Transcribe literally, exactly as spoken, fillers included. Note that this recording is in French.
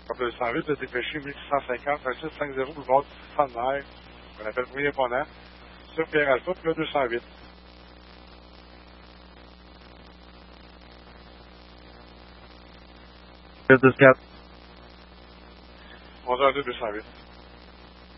deux cent huit, le dépêché mille six cent cinquante, vingt-six cinquante, boulevard du Centenaire, qu'on appelle Premier Ponant, sur Pierre Alpha, puis le deux cent huit. six deux quatre. onze heures deux, deux cent huit.